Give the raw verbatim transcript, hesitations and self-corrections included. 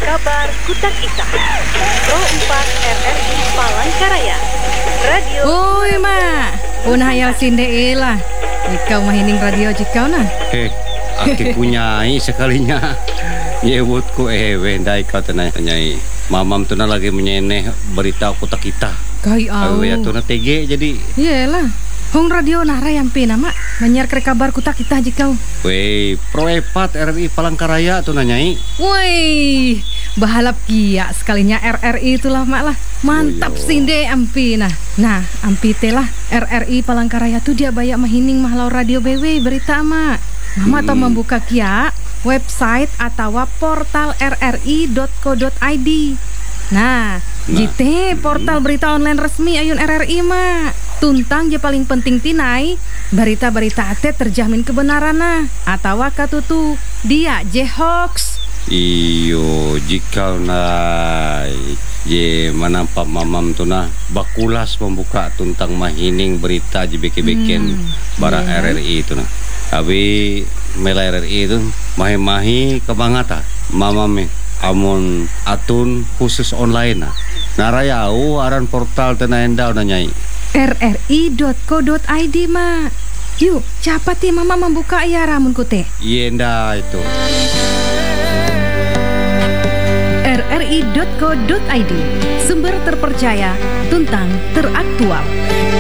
Kabar Kutak Ita Pro empat R R I Palangkaraya Radio. Oi mak, punah hayal sinde lah. Ikau mahining radio jikau nah. Heh, aki punyai sekalinya. Nyebutku eh wendai kau tanyai. Mamam tu na lagi menyeneh berita Kutak Ita. Kai au. Ya tu na T G jadi. Iyalah. Hong radio nara yang pina mak banyak ke kabar Kutak Ita jikau. Wei, Pro empat R R I Palangkaraya tu nanyai. Woi, bahalap kia sekalinya R R I itulah mak lah. Mantap Oh, sinde ampi nah. Nah, ampi telah R R I Palangkaraya tu dia banyak mahining mahlau radio B W berita mak. Mama hmm. tau membuka kia website atau portal r r i dot co dot i d. Nah, nah. Jite portal berita online resmi ayun R R I mak. Tuntang je paling penting tinai berita-berita ate terjamin kebenaran nah atau katutu dia je hoax. Iyo jika nai je manampak mamam tu na bakulas membuka tuntang mahining berita je beke-beken hmm, bara yeah. R R I tu na. Abi mela R R I tu mahi-mahi kebangata mamam amun atun khusus online nah. Narayau aran portal tena endau nanyai. r r i dot co dot i d mak. Yuk, cepat ya mama membuka ya ramun kute. Yenda itu. r r i dot co dot i d, sumber terpercaya, tuntang teraktual.